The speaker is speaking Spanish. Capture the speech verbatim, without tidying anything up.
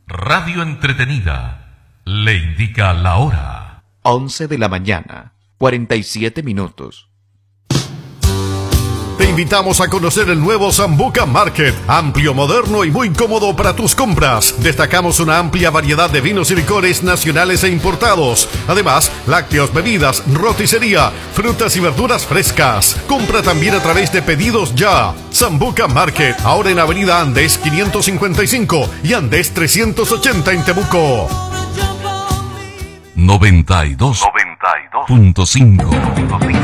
Radio entretenida, le indica la hora. once de la mañana, cuarenta y siete minutos. Te invitamos a conocer el nuevo Sambuca Market, amplio, moderno y muy cómodo para tus compras. Destacamos una amplia variedad de vinos y licores nacionales e importados. Además, lácteos, bebidas, roticería, frutas y verduras frescas. Compra también a través de Pedidos Ya. Sambuca Market, ahora en Avenida Andes quinientos cincuenta y cinco y Andes trescientos ochenta en Temuco. noventa y dos punto cinco